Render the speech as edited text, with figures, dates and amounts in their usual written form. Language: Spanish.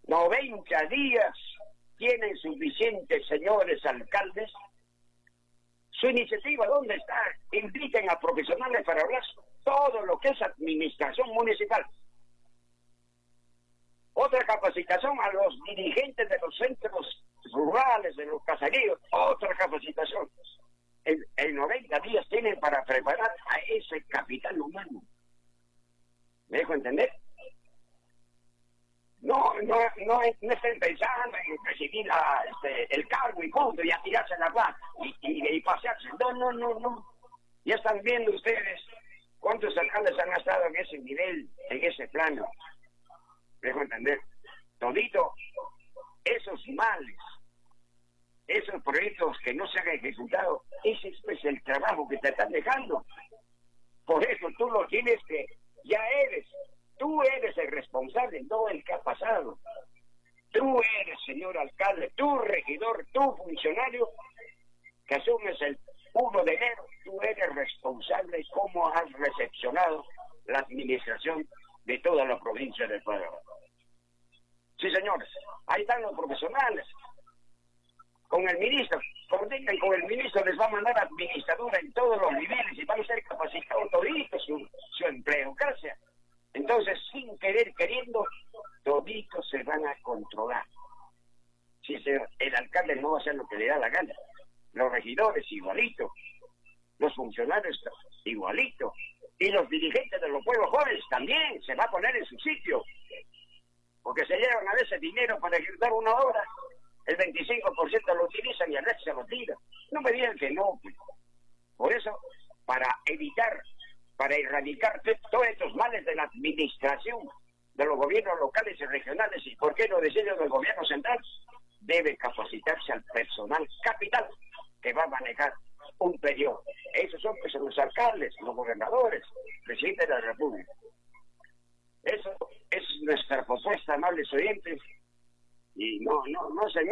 90 días tienen suficientes, señores alcaldes. Su iniciativa, ¿dónde está? Inviten a profesionales para hablar todo lo que es administración municipal. Otra capacitación a los dirigentes de los centros rurales, de los caseríos. Otra capacitación. En 90 días tienen para preparar a ese capital humano. ¿Me dejo entender? No estén pensando en recibir el cargo y punto, y a tirarse la plata y pasearse. No. Ya están viendo ustedes cuántos alcaldes han estado en ese nivel, en ese plano. ¿Me dejo entender? Todito, esos males, esos proyectos que no se han ejecutado, ese es pues el trabajo que te están dejando. Por eso tú lo tienes que, tú eres el responsable, no el que ha pasado. Tú eres, señor alcalde, tú regidor, tú funcionario, que asumes el 1 de enero, tú eres responsable de cómo has recepcionado la administración de toda la provincia del Ecuador. Sí, señores, ahí están los profesionales. Con el ministro, coordinen con el ministro, les va a mandar administradora en todos los niveles y van a ser capacitados toditos su empleo. Gracias. Entonces, sin querer, queriendo, toditos se van a controlar. Si el alcalde no va a hacer lo que le da la gana, los regidores igualito, los funcionarios igualito, y los dirigentes de los pueblos jóvenes también se va a poner en su sitio, porque se llevan a veces dinero para ejecutar una obra, el 25% lo utilizan y el resto se lo tiran. No me digan que no, pues. Por eso, para erradicar todos estos males de la administración, de los gobiernos locales y regionales, y por qué no decirlo del gobierno central, debe capacitarse al personal capital que va a manejar un periodo. Esos son pues los alcaldes, los gobernadores, presidentes de la República. Eso es nuestra propuesta, amables oyentes, y no se